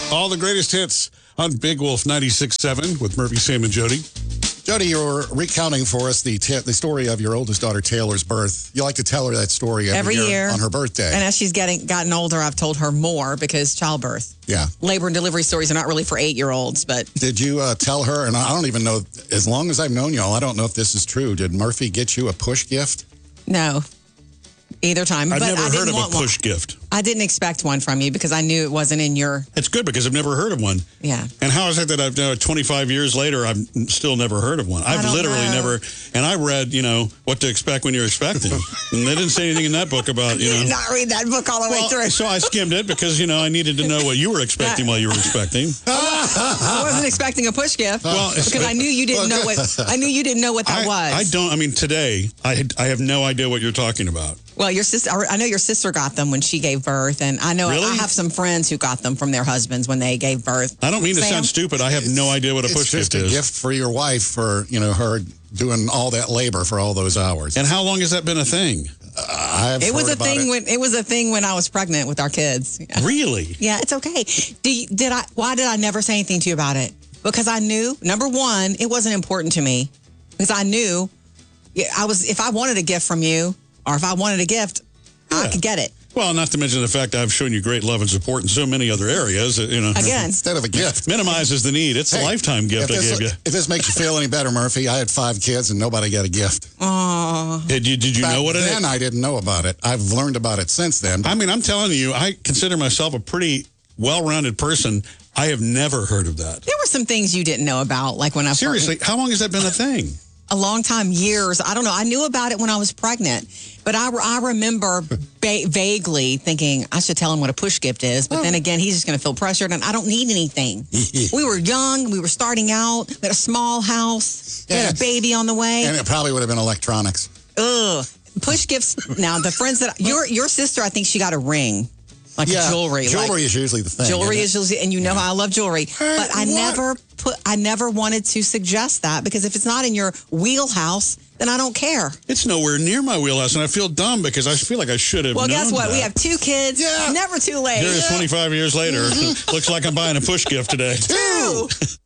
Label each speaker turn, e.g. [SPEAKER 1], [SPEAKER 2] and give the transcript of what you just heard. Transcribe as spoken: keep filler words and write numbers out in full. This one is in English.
[SPEAKER 1] All the greatest hits on Big Wolf ninety-six point seven with Murphy, Sam, and Jody.
[SPEAKER 2] Jody, you're recounting for us the t- the story of your oldest daughter, Taylor's birth. You like to tell her that story every,
[SPEAKER 3] Every
[SPEAKER 2] year,
[SPEAKER 3] year.
[SPEAKER 2] on her birthday.
[SPEAKER 3] And as she's getting gotten older, I've told her more because childbirth.
[SPEAKER 2] Yeah.
[SPEAKER 3] Labor and delivery stories are not really for eight-year-olds, but...
[SPEAKER 2] Did you uh, tell her, and I don't even know, as long as I've known y'all, I don't know if this is true, did Murphy get you a push gift?
[SPEAKER 3] No. Either time.
[SPEAKER 1] I've
[SPEAKER 3] but
[SPEAKER 1] never
[SPEAKER 3] I
[SPEAKER 1] heard
[SPEAKER 3] didn't
[SPEAKER 1] of
[SPEAKER 3] want
[SPEAKER 1] a push
[SPEAKER 3] one.
[SPEAKER 1] gift.
[SPEAKER 3] I didn't expect one from you because I knew it wasn't in your...
[SPEAKER 1] It's good because I've never heard of one.
[SPEAKER 3] Yeah.
[SPEAKER 1] And how is it that I've now, twenty-five years later, I've still never heard of one? I've
[SPEAKER 3] don't
[SPEAKER 1] literally
[SPEAKER 3] know.
[SPEAKER 1] never... And I read, you know, what to expect when you're expecting. And they didn't say anything in that book about, you
[SPEAKER 3] You
[SPEAKER 1] know...
[SPEAKER 3] did not read that book all the way
[SPEAKER 1] Well,
[SPEAKER 3] through.
[SPEAKER 1] so I skimmed it because, you know, I needed to know what you were expecting while you were expecting.
[SPEAKER 3] I wasn't expecting a push gift
[SPEAKER 1] Well, it's-
[SPEAKER 3] because I knew you didn't know what I knew you didn't know what that
[SPEAKER 1] I,
[SPEAKER 3] was.
[SPEAKER 1] I don't... I mean, today, I, had, I have no idea what you're talking about.
[SPEAKER 3] Well, your sister, I know your sister got them when she gave birth, and I know
[SPEAKER 1] Really?
[SPEAKER 3] I have some friends who got them from their husbands when they gave birth.
[SPEAKER 1] I don't mean to
[SPEAKER 3] Sam?
[SPEAKER 1] sound stupid. I have no idea what a
[SPEAKER 2] It's
[SPEAKER 1] push
[SPEAKER 2] just
[SPEAKER 1] gift
[SPEAKER 2] a
[SPEAKER 1] is.
[SPEAKER 2] gift for your wife for, you know, her doing all that labor for all those hours.
[SPEAKER 1] And how long has that been a thing?
[SPEAKER 2] I've
[SPEAKER 3] It was
[SPEAKER 2] heard
[SPEAKER 3] a
[SPEAKER 2] about
[SPEAKER 3] thing
[SPEAKER 2] it.
[SPEAKER 3] when it was a thing when I was pregnant with our kids. Yeah,
[SPEAKER 1] Really?
[SPEAKER 3] yeah it's okay. Do you, did I? Why did I never say anything to you about it? Because I knew, number one, it wasn't important to me because I knew yeah, I was if I wanted a gift from you or if I wanted a gift, I
[SPEAKER 1] Yeah.
[SPEAKER 3] could get it.
[SPEAKER 1] Well, not to mention the fact I've shown you great love and support in so many other areas. You know,
[SPEAKER 3] Again,
[SPEAKER 2] Instead of a gift.
[SPEAKER 1] minimizes the need. It's
[SPEAKER 2] Hey,
[SPEAKER 1] a lifetime gift
[SPEAKER 2] if
[SPEAKER 1] I
[SPEAKER 2] this,
[SPEAKER 1] gave you.
[SPEAKER 2] If this makes you feel any better, Murphy, I had five kids and nobody got a gift.
[SPEAKER 3] oh,
[SPEAKER 1] Did you, did you
[SPEAKER 2] Back
[SPEAKER 1] know what it
[SPEAKER 2] then,
[SPEAKER 1] is?
[SPEAKER 2] I didn't know about it. I've learned about it since then.
[SPEAKER 1] I mean, I'm telling you, I consider myself a pretty well-rounded person. I have never heard of that.
[SPEAKER 3] there were some things you didn't know about, like when I
[SPEAKER 1] Seriously, how long has that been a thing?
[SPEAKER 3] a long time, years. I don't know. I knew about it when I was pregnant, but I, I remember ba- vaguely thinking I should tell him what a push gift is. But then again, he's just going to feel pressured, and I don't need anything. We were young. We were starting out. We had a small house. We had a
[SPEAKER 2] Yeah.
[SPEAKER 3] baby on the way.
[SPEAKER 2] And it probably would have been electronics.
[SPEAKER 3] Ugh. Push gifts. Now, the friends that your your sister, I think she got a ring, like
[SPEAKER 2] Yeah,
[SPEAKER 3] jewelry.
[SPEAKER 2] Jewelry
[SPEAKER 3] like,
[SPEAKER 2] is usually the thing.
[SPEAKER 3] Jewelry
[SPEAKER 2] isn't
[SPEAKER 3] is usually, and you know how I love jewelry. But I
[SPEAKER 2] what?
[SPEAKER 3] never put, I never wanted to suggest that because if it's not in your wheelhouse, then I don't care.
[SPEAKER 1] It's nowhere near my wheelhouse, and I feel dumb because I feel like I should have
[SPEAKER 3] Well,
[SPEAKER 1] known
[SPEAKER 3] guess what?
[SPEAKER 1] that.
[SPEAKER 3] We have two kids.
[SPEAKER 2] Yeah.
[SPEAKER 3] Never too late.
[SPEAKER 1] Here it is twenty-five years later. Looks like I'm buying a push gift today.
[SPEAKER 2] it? Two.